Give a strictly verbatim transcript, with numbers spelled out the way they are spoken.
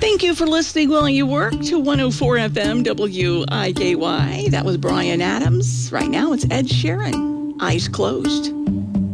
Thank you for listening while you work to one oh four F M W I K Y. That was Bryan Adams. Right now it's Ed Sheeran, Eyes Closed.